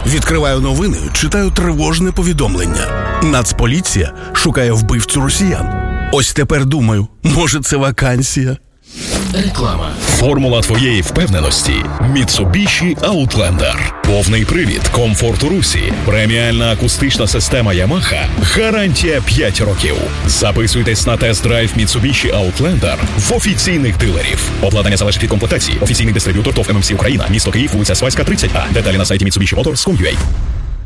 Відкриваю новини, читаю тривожне повідомлення. Нацполіція шукає вбивцю росіян. Ось тепер думаю, може це вакансія? Реклама. Формула твоєї впевненості – Mitsubishi Outlander. Повний привід, комфорт у русі, преміальна акустична система Yamaha, гарантія 5 років. Записуйтесь на тест-драйв Mitsubishi Outlander в офіційних дилерів. Обладнання залежить від комплектації. Офіційний дистриб'ютор ТОВ ММС Україна. Місто Київ, вулиця Свайська, 30А. Деталі на сайті MitsubishiMotors.com.ua.